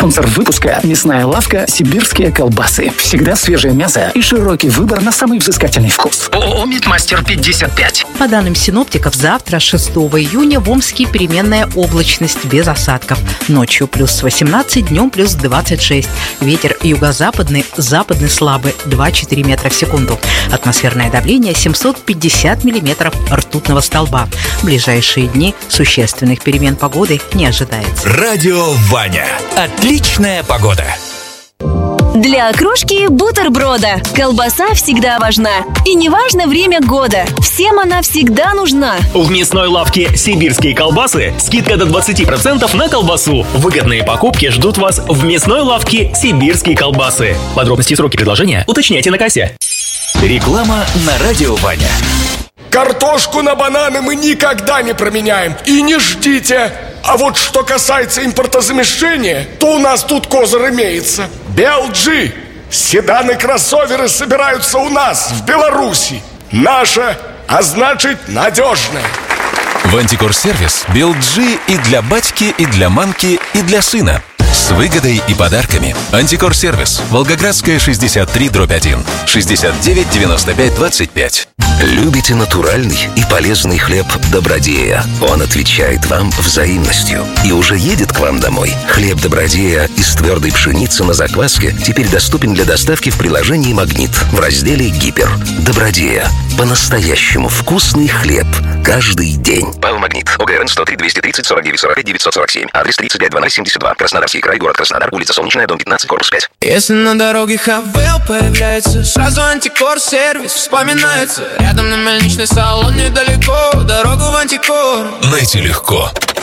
Спонсор выпуска – мясная лавка «Сибирские колбасы». Всегда свежее мясо и широкий выбор на самый взыскательный вкус. ООО «Мидмастер 55». По данным синоптиков, завтра, 6 июня, в Омске переменная облачность без осадков. Ночью плюс 18, днем плюс 26. Ветер юго-западный, западный слабый, 2-4 метра в секунду. Атмосферное давление 750 миллиметров ртутного столба. В ближайшие дни существенных перемен погоды не ожидается. Радио Ваня. Отличная погода. Для окрошки бутерброда колбаса всегда важна. И не важно время года, всем она всегда нужна. В мясной лавке «Сибирские колбасы» скидка до 20% на колбасу. Выгодные покупки ждут вас в мясной лавке «Сибирские колбасы». Подробности и сроки предложения уточняйте на кассе. Реклама на Радио Ваня. Картошку на бананы мы никогда не променяем. И не ждите. А вот что касается импортозамещения, то у нас тут козырь имеется. BLG. Седаны-кроссоверы собираются у нас, в Беларуси. Наше, а значит надежное. В Антикор-сервис BLG и для батьки, и для мамки, и для сына. С выгодой и подарками. Антикор-сервис. Волгоградская, 63/1. 69 95 25. Любите натуральный и полезный хлеб Добродея? Он отвечает вам взаимностью и уже едет к вам домой. Хлеб Добродея из твердой пшеницы на закваске теперь доступен для доставки в приложении «Магнит» в разделе «Гипер». Добродея. По-настоящему вкусный хлеб каждый день. Павел Магнит. ОГРН 103 230 49 45 947. Адрес 350072. Краснодарский край, город Краснодар, улица Солнечная, дом 15, корпус 5. Если на дороге Хавел появляется, сразу Антикор-сервис вспоминается. Рядом на мельничный салон недалеко, дорогу в Антикор найти легко.